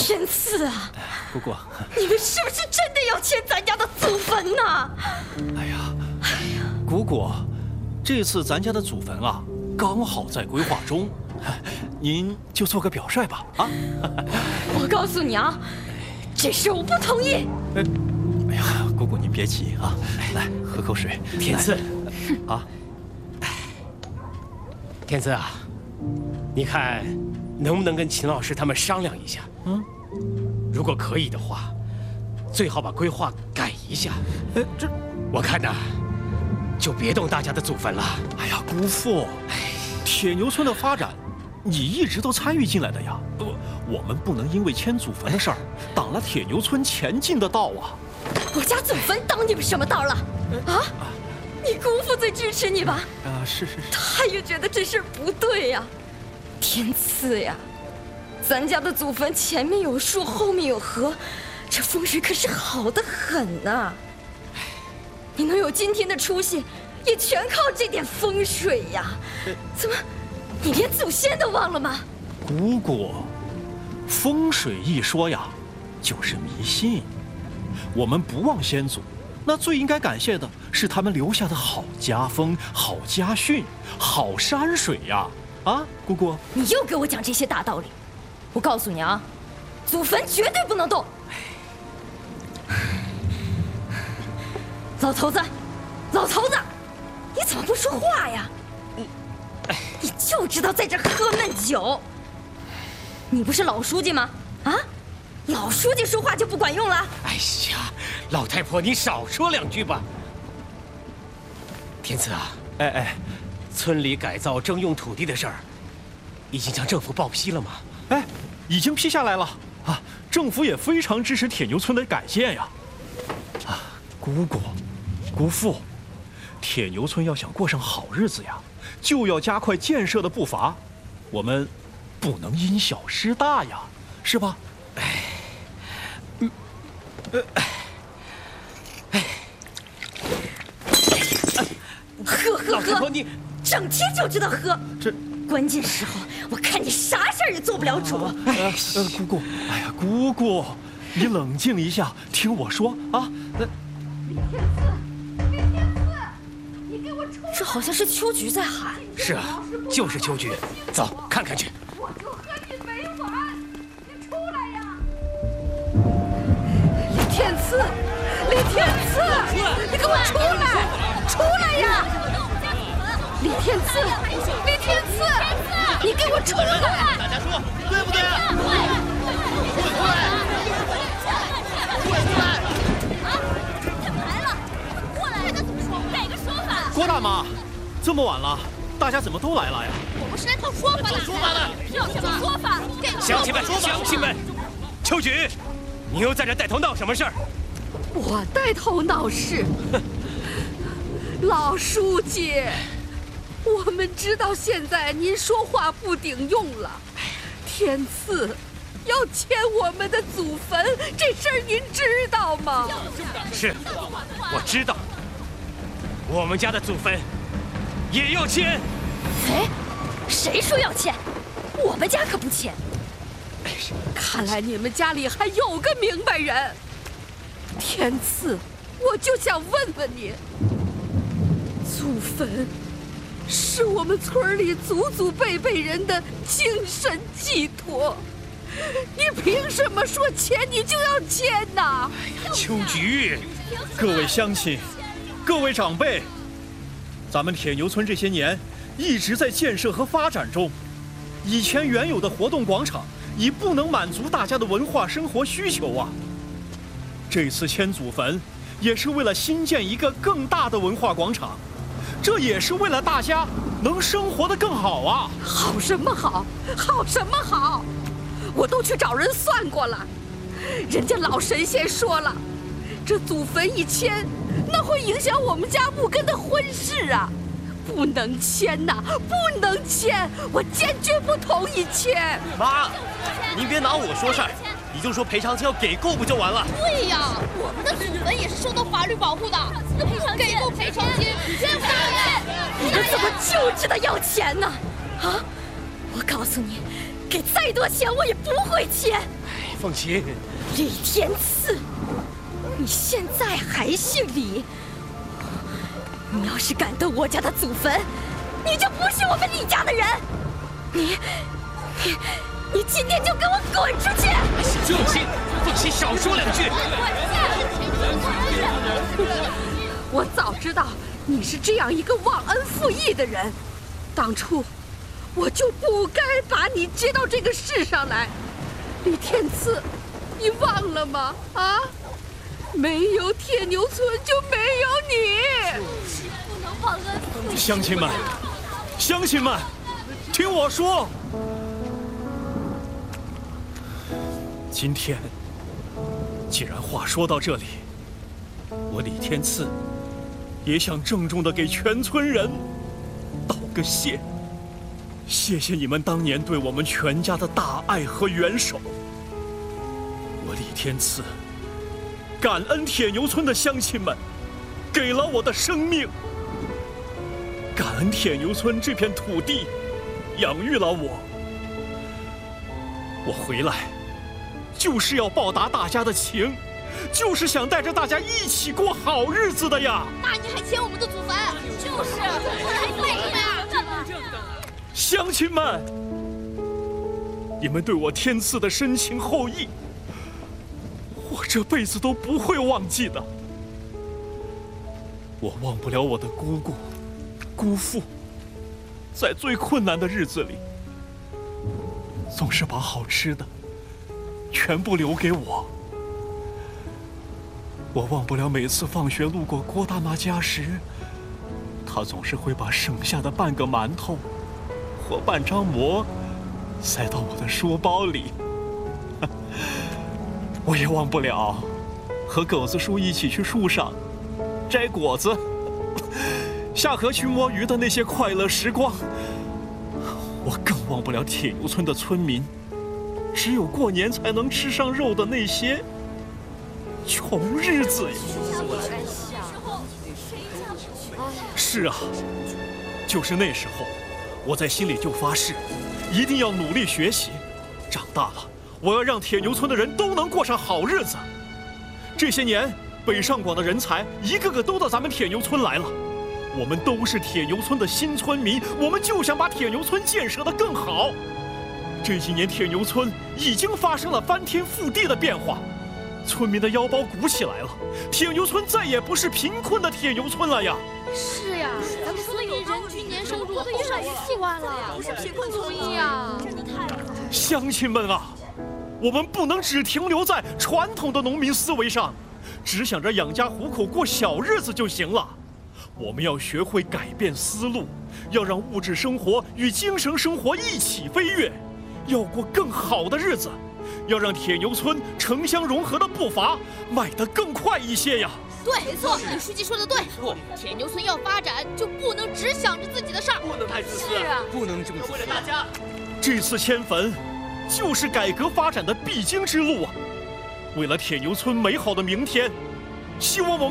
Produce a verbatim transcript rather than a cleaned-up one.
天赐啊， 姑姑， 你们是不是真的要迁咱家的祖坟呢？ 哎呀，哎呀，姑姑，这次咱家的祖坟啊，刚好在规划中，您就做个表率吧啊！ 我告诉你啊，这事我不同意。 哎呀，姑姑您别急啊，来喝口水。 天赐， 啊， 天赐啊，你看能不能跟秦老师他们商量一下？嗯，如果可以的话，最好把规划改一下。 哎，这我看呐，就别动大家的祖坟了。 哎呀，姑父，铁牛村的发展，你一直都参与进来的呀。我我们不能因为迁祖坟的事儿，挡了铁牛村前进的道啊。 我家祖坟挡你们什么道了？啊？你姑父最支持你吧？ 啊，是是是。 他也觉得这事儿不对呀。天赐呀，咱家的祖坟前面有树，后面有河，这风水可是好得很呐。你能有今天的出息，也全靠这点风水呀。怎么，你连祖先都忘了吗？ 姑姑，风水一说呀，就是迷信。我们不忘先祖，那最应该感谢的是他们留下的好家风、好家训、好山水呀！啊，姑姑， 你又给我讲这些大道理。我告诉你啊，祖坟绝对不能动。老头子，老头子，你怎么不说话呀？你就知道在这喝闷酒。你不是老书记吗？啊？老书记说话就不管用了？ 哎呀，老太婆，你少说两句吧。天赐啊， 哎哎， 村里改造征用土地的事儿，已经向政府报批了吗？ 哎，已经批下来了啊！政府也非常支持铁牛村的改建呀。啊，姑姑，姑父，铁牛村要想过上好日子呀，就要加快建设的步伐，我们不能因小失大呀，是吧？哎。 呃，哎， 喝喝喝！你整天就知道喝， 这关键时候我看你啥事儿也做不了主。 呃呃，姑姑，哎呀，姑姑，你冷静一下，听我说啊。那李天赐，李天赐，你给我出来！这好像是秋菊在喊。 是啊，就是秋菊，走，看看去。 我就和你没完，你出来呀！李天赐，李天赐，你给我出来，出来呀！李天赐，李天赐，你给我出来！ 大家说对不对？出来，出来，出来，出来！ 啊，怎么来了？过来，大家怎么说？改个说法。 郭大妈，这么晚了，大家怎么都来了呀？ 我们是来讨说法的。 说法了， 要什么说法？给个乡亲们，乡亲们，秋菊，你又在这带头闹什么事儿？ 我带头闹事，老书记，我们知道现在您说话不顶用了。天赐要迁我们的祖坟，这事儿您知道吗？ 是，我知道。我们家的祖坟也要迁。 哎，谁说要迁？我们家可不迁。 看来你们家里还有个明白人。天赐，我就想问问你，祖坟是我们村里祖祖辈辈人的精神寄托，你凭什么说迁你就要迁呐？ 哎呀，秋菊， 各位乡亲，各位长辈，咱们铁牛村这些年一直在建设和发展中，以前原有的活动广场已不能满足大家的文化生活需求啊。这次迁祖坟，也是为了新建一个更大的文化广场，这也是为了大家能生活得更好啊！ 好什么好？好什么好？我都去找人算过了，人家老神仙说了，这祖坟一迁，那会影响我们家木根的婚事啊，不能迁呐，不能迁！我坚决不同意迁。 妈，您别拿我说事儿。你就说赔偿金要给够不就完了？ 对呀，我们的祖坟也是受到法律保护的，赔偿给够赔偿金，对不对？ 你们怎么就知道要钱呢？啊！我告诉你，给再多钱我也不会签。 凤琴， 李天赐，你现在还姓李？你要是敢动我家的祖坟，你就不是我们李家的人！你，你，你今天就给我滚出去！ 凤琴，凤琴，少说两句。 我早知道你是这样一个忘恩负义的人，当初我就不该把你接到这个世上来。李天赐，你忘了吗？啊，没有铁牛村就没有你。 不能忘恩负义。 乡亲们，乡亲们，听我说，今天既然话说到这里，我李天赐也想郑重地给全村人道个谢。谢谢你们当年对我们全家的大爱和援手。我李天赐感恩铁牛村的乡亲们给了我的生命，感恩铁牛村这片土地养育了我。我回来就是要报答大家的情，就是想带着大家一起过好日子的呀。 那你还牵我们的祖坟？就是，还为什么呀？ 乡亲们，你们对我天赐的深情厚谊，我这辈子都不会忘记的。我忘不了我的姑姑、姑父，在最困难的日子里，总是把好吃的全部留给我。我忘不了每次放学路过郭大妈家时，她总是会把剩下的半个馒头和半张馍塞到我的书包里。我也忘不了和狗子叔一起去树上摘果子、下河去摸鱼的那些快乐时光。我更忘不了铁牛村的村民只有过年才能吃上肉的那些穷日子呀。是啊，就是那时候，我在心里就发誓，一定要努力学习，长大了我要让铁牛村的人都能过上好日子。这些年北上广的人才一个个都到咱们铁牛村来了，我们都是铁牛村的新村民，我们就想把铁牛村建设得更好。这几年铁牛村已经发生了翻天覆地的变化，村民的腰包鼓起来了，铁牛村再也不是贫困的铁牛村了呀。 是呀，咱们村民人均年收入都上四万了，不是贫困村民呀！真的太好了。 乡亲们啊，我们不能只停留在传统的农民思维上，只想着养家糊口过小日子就行了。我们要学会改变思路，要让物质生活与精神生活一起飞跃，要过更好的日子，要让铁牛村城乡融合的步伐迈得更快一些呀。 对，没错，李书记说的对。铁牛村要发展，就不能只想着自己的事儿， 不能太自私， 是啊， 不能这么为了大家。 这次迁坟，就是改革发展的必经之路啊！为了铁牛村美好的明天，希望我们。